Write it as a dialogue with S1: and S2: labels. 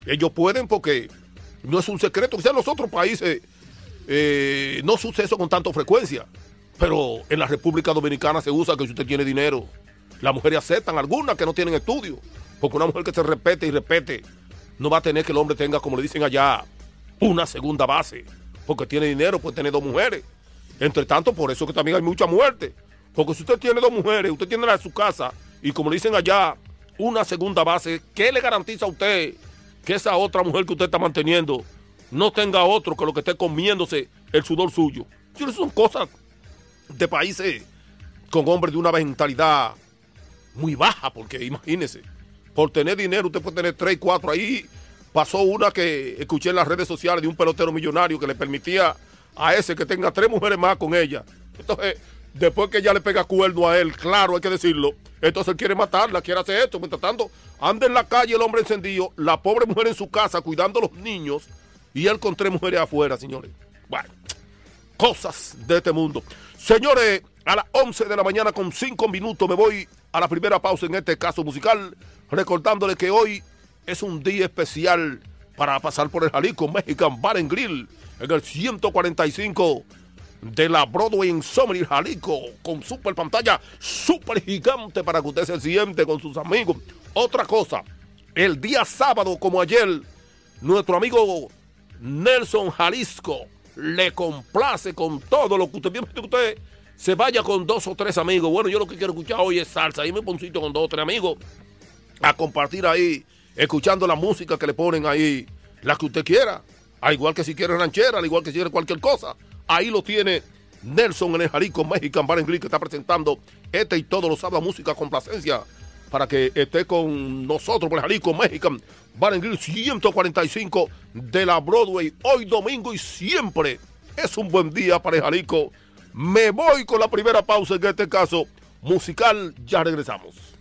S1: Ellos pueden porque no es un secreto. Quizás en los otros países no sucede eso con tanta frecuencia. Pero en la República Dominicana se usa que si usted tiene dinero, las mujeres aceptan, algunas que no tienen estudio. Porque una mujer que se respete y respete no va a tener que el hombre tenga, como le dicen allá, una segunda base. Porque tiene dinero, puede tener dos mujeres. Entre tanto, por eso que también hay mucha muerte. Porque si usted tiene dos mujeres, usted tiene la de su casa, y como le dicen allá, una segunda base, ¿qué le garantiza a usted que esa otra mujer que usted está manteniendo no tenga otro que lo que esté comiéndose el sudor suyo? Eso son cosas de países con hombres de una mentalidad muy baja, porque imagínese, por tener dinero usted puede tener 3, 4. Ahí pasó una que escuché en las redes sociales de un pelotero millonario que le permitía a ese que tenga 3 mujeres más con ella. Entonces, después que ella le pega cuerno a él, claro, hay que decirlo, entonces él quiere matarla, quiere hacer esto. Mientras tanto, anda en la calle el hombre encendido, la pobre mujer en su casa cuidando a los niños y él con 3 mujeres afuera, señores. Bueno, cosas de este mundo. Señores, a las 11 de la mañana con 5 minutos me voy a la primera pausa en este caso musical, recordándole que hoy es un día especial para pasar por el Jalisco Mexican Bar and Grill en el 145 de la Broadway en Summerhill, Jalisco, con super pantalla, super gigante para que usted se siente con sus amigos. Otra cosa, el día sábado como ayer, nuestro amigo Nelson Jalisco le complace con todo lo que usted se vaya con 2 o 3 amigos. Bueno, yo lo que quiero escuchar hoy es salsa. Ahí me pongo un sitio con 2 o 3 amigos a compartir ahí, escuchando la música que le ponen ahí, la que usted quiera. Al igual que si quiere ranchera, al igual que si quiere cualquier cosa. Ahí lo tiene Nelson en el Jalisco Mexican Bar and Grill, que está presentando este y todos los sábados música complacencia para que esté con nosotros por el Jalisco Mexican Bar and Grill 145 de la Broadway, hoy domingo y siempre es un buen día para el Jalisco. Me voy con la primera pausa en este caso musical, ya regresamos.